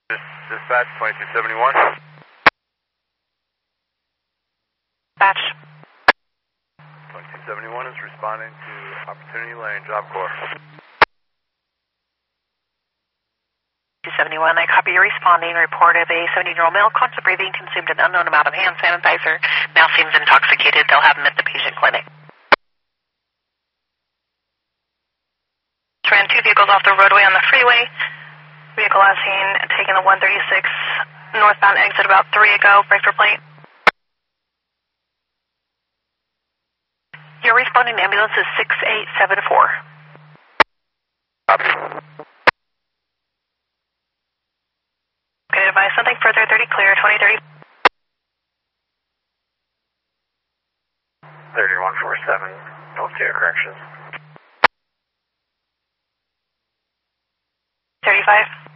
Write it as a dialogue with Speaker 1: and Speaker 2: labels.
Speaker 1: Dispatch 2271.
Speaker 2: Dispatch.
Speaker 1: 2271 is responding to Opportunity Lane, Job Corps.
Speaker 2: 271, I copy you responding. Report of a 70-year-old male, constant breathing, consumed an unknown amount of hand sanitizer. Now seems intoxicated. They'll have him at the patient clinic. Ran two vehicles off the roadway on the freeway. Vehicle last seen taking the 136 northbound exit about 3 ago. Breaker plate. Your responding ambulance is 6874.
Speaker 1: Copy.
Speaker 2: Okay, advise something further. 30 clear. 2030.
Speaker 1: 3147. Don't see a correction.
Speaker 2: 35.